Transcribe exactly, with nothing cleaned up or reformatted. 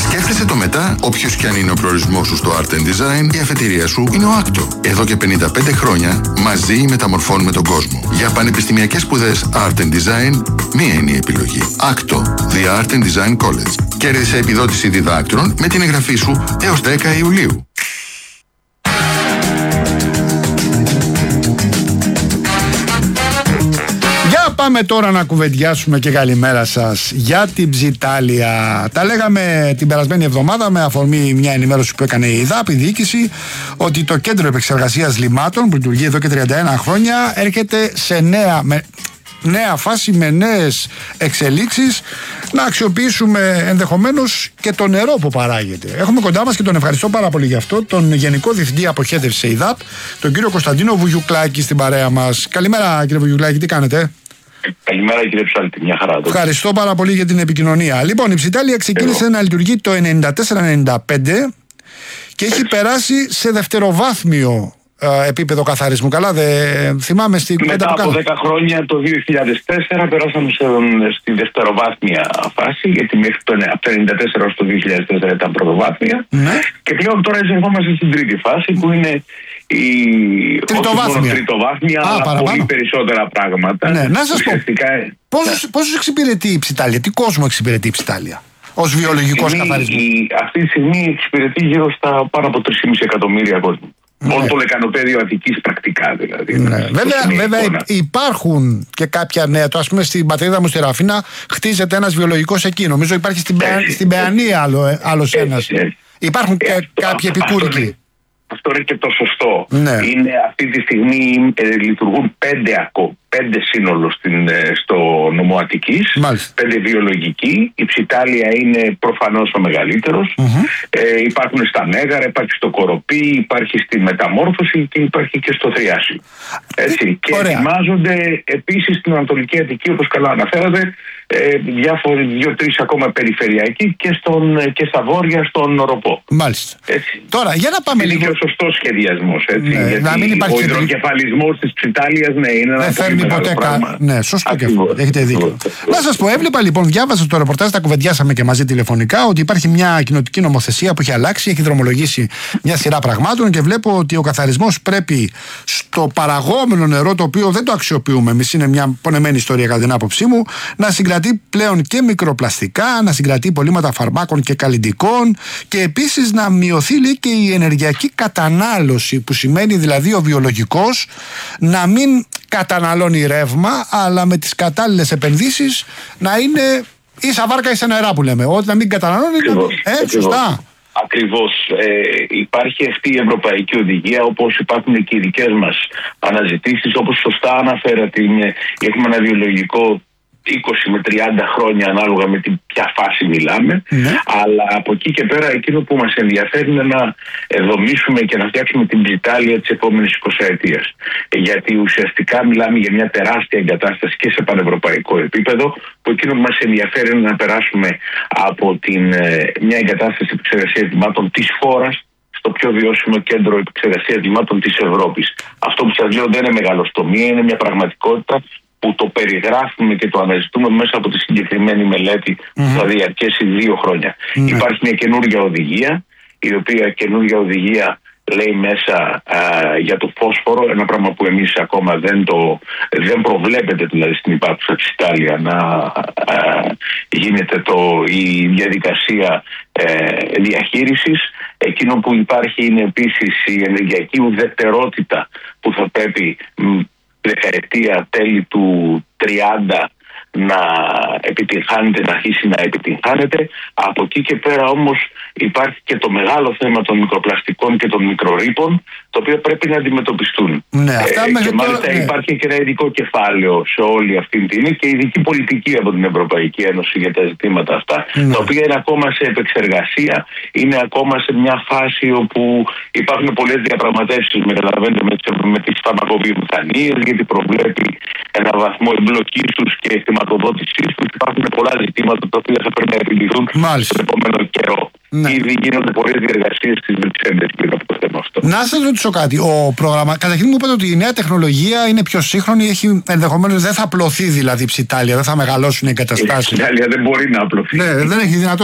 Σκέφτεσαι το μετά, όποιος κι αν είναι ο προορισμός σου στο Art and Design, η αφετηρία σου είναι ο Άκτο. Εδώ και πενήντα πέντε χρόνια μαζί μεταμορφώνουμε τον κόσμο. Για πανεπιστημιακές σπουδές Art and Design, μία είναι η επιλογή. Άκτο, The Art and Design College. Κέρδισε επιδότηση διδάκτρων με την εγγραφή σου έως δέκα Ιουλίου. Πάμε τώρα να κουβεντιάσουμε και καλημέρα σας για την Ψιτάλια. Τα λέγαμε την περασμένη εβδομάδα με αφορμή μια ενημέρωση που έκανε η ΕΙΔΑΠ, η διοίκηση, ότι το Κέντρο Επεξεργασίας Λιμάτων που λειτουργεί εδώ και τριάντα ένα χρόνια έρχεται σε νέα, με, νέα φάση με νέες εξελίξεις, να αξιοποιήσουμε ενδεχομένως και το νερό που παράγεται. Έχουμε κοντά μας και τον ευχαριστώ πάρα πολύ γι' αυτό, τον Γενικό Διευθυντή Αποχέτευσης ΕΙΔΑΠ, τον κύριο Κωνσταντίνο Βουγιουκλάκη στην παρέα μας. Καλημέρα κύριε Βουγιουκλάκη, τι κάνετε? Καλημέρα κύριε Ψάλτη, μια χαρά. Ευχαριστώ πάρα πολύ για την επικοινωνία. Λοιπόν, η Ψιτάλια ξεκίνησε Εγώ. να λειτουργεί το ενενήντα τέσσερα ενενήντα πέντε και έχει περάσει σε δευτεροβάθμιο ε, επίπεδο καθαρισμού. Καλά, δεν θυμάμαι στην Μετά από κάνω. δέκα χρόνια, το δύο χιλιάδες τέσσερα, περάσαμε σε, στη δευτεροβάθμια φάση, γιατί μέχρι το, από το ενενήντα τέσσερα έως το δύο χιλιάδες τέσσερα ήταν πρωτοβάθμια. Ναι. Και πλέον τώρα εισερχόμαστε στην τρίτη φάση, που είναι η τριτοβάθμια, τριτοβάθμια αλλά παραπάνω. Πολύ περισσότερα πράγματα. Ναι, να σας Ουσιαστικά... πω, πόσους, ναι. πόσους εξυπηρετεί η Ψιτάλια, τι κόσμο εξυπηρετεί η Ψιτάλια ως βιολογικός καθαρισμός? Αυτή τη στιγμή εξυπηρετεί γύρω στα πάνω από τρία κόμμα πέντε εκατομμύρια κόσμο. Ναι. Όλο το λεκανοπέδιο Αττικής πρακτικά δηλαδή. Ναι. Βέβαια, βέβαια υπάρχουν και κάποια νέα. Το, ας πούμε στην πατρίδα μου στη Ραφίνα χτίζεται ένας βιολογικός εκεί. Νομίζω υπάρχει στην, έτσι, στην Παιανή άλλο, άλλος έτσι, ένας. Έτσι. Υπάρχουν έτσι, και κάποιοι επικούρικοι. Αυτό είναι και το σωστό. Ναι. Είναι αυτή τη στιγμή ε, λειτουργούν πέντε, ακό, πέντε σύνολο στην, ε, στο νομό Αττικής, πέντε βιολογικοί. Η Ψιτάλια είναι προφανώς ο μεγαλύτερος. Mm-hmm. Ε, υπάρχουν στα Μέγαρα, υπάρχει στο Κοροπή, υπάρχει στη Μεταμόρφωση και υπάρχει και στο Θριάσιο. Έτσι. Και Ωραία. ετοιμάζονται επίσης στην Ανατολική Αττική, όπως καλά αναφέρατε, ε, διάφοροι δύο-τρεις ακόμα περιφερειακοί και, στον, και στα βόρεια στον Οροπό. Μάλιστα. Έτσι. Τώρα, για να πάμε είναι λίγο. Είναι και ο σωστός σχεδιασμός. Έτσι, ναι, γιατί να μην υπάρχει ο υδροκεφαλισμός της Ψιτάλιας, ναι, είναι ένα πολύ μεγάλο πράγμα. Ναι, σωστό και αυτό. Έχετε δίκιο. Να σας πω, έβλεπα λοιπόν, διάβασα το ρεπορτάζ, τα κουβεντιάσαμε και μαζί τηλεφωνικά, ότι υπάρχει μια κοινοτική νομοθεσία που έχει αλλάξει, έχει δρομολογήσει μια σειρά πραγμάτων και βλέπω ότι ο καθαρισμός πρέπει στο παραγόμενο νερό, το οποίο δεν το αξιοποιούμε εμείς, είναι μια πονεμένη ιστορία κατά την άποψή μου, να συγκρατεί πλέον και μικροπλαστικά, να συγκρατεί υπολείμματα φαρμάκων και καλλυντικών και επίσης να μειωθεί λέει, και η ενεργειακή κατανάλωση, που σημαίνει δηλαδή ο βιολογικός να μην καταναλώνει ρεύμα, αλλά με τις κατάλληλες επενδύσεις να είναι ίσα βάρκα ίσα νερά που λέμε. Ότι να μην καταναλώνει. Ακριβώς, ε, ακριβώς. Σωστά. Ακριβώς. Ε, υπάρχει αυτή η Ευρωπαϊκή Οδηγία, όπως υπάρχουν και οι δικές μας αναζητήσεις, όπως σωστά αναφέρατε, έχουμε ένα βιολογικό είκοσι με τριάντα χρόνια ανάλογα με την ποια φάση μιλάμε, ναι. Αλλά από εκεί και πέρα εκείνο που μας ενδιαφέρει είναι να δομήσουμε και να φτιάξουμε την Ψιτάλια της επόμενης εικοσαετίας. Γιατί ουσιαστικά μιλάμε για μια τεράστια εγκατάσταση και σε πανευρωπαϊκό επίπεδο, που εκείνο που μας ενδιαφέρει είναι να περάσουμε από την, μια εγκατάσταση επεξεργασίας λιμάτων της χώρας στο πιο βιώσιμο κέντρο επεξεργασίας λιμάτων της Ευρώπης. Αυτό που σας λέω δεν είναι μεγαλοστομία, είναι μια πραγματικότητα που το περιγράφουμε και το αναζητούμε μέσα από τη συγκεκριμένη μελέτη mm-hmm. που θα διαρκέσει δύο χρόνια. Mm-hmm. Υπάρχει μια καινούργια οδηγία, η οποία καινούργια οδηγία λέει μέσα α, για το φόσφορο, ένα πράγμα που εμείς ακόμα δεν, το, δεν προβλέπεται δηλαδή στην υπάρχουσα Ψιτάλια να α, γίνεται το, η διαδικασία ε, διαχείρισης. Εκείνο που υπάρχει είναι επίσης η ενεργειακή ουδετερότητα που θα πρέπει δεκαετία τέλη του τριάντα να επιτυγχάνεται, να αρχίσει να επιτυγχάνεται. Από εκεί και πέρα όμως υπάρχει και το μεγάλο θέμα των μικροπλαστικών και των μικρορρίπων, τα οποία πρέπει να αντιμετωπιστούν. Ναι, αυτά ε, και μάλιστα τώρα, ναι. υπάρχει και ένα ειδικό κεφάλαιο σε όλη αυτή την και ειδική πολιτική από την Ευρωπαϊκή Ένωση για τα ζητήματα αυτά, ναι. Τα οποία είναι ακόμα σε επεξεργασία, είναι ακόμα σε μια φάση όπου υπάρχουν πολλές διαπραγματεύσεις με, με τις φαρμακοβιομηχανίες, γιατί προβλέπει ένα βαθμό εμπλοκής τους και χρηματοδότησής τους. Υπάρχουν πολλά ζητήματα τα οποία θα πρέπει να επιληθούν στον επόμενο καιρό. Ναι. Ήδη γίνονται πολλές διεργασίες στις Βρυξέλλες για το θέμα αυτό. Να σας ρωτήσω κάτι. Ο πρόγραμμα, καταρχήν μου είπατε ότι η νέα τεχνολογία είναι πιο σύγχρονη, έχει, ενδεχομένως δεν θα απλωθεί δηλαδή η Ψιτάλια, δεν θα μεγαλώσουν οι εγκαταστάσεις. Η Ψιτάλια δεν μπορεί να απλωθεί. Ναι, δεν έχει δυνατότητα.